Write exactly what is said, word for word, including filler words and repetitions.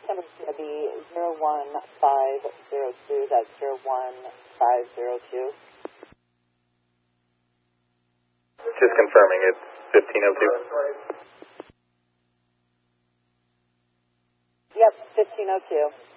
number is going to be zero one five zero two. That's zero one five zero two. Just confirming it's fifteen oh two. Yep, fifteen oh two.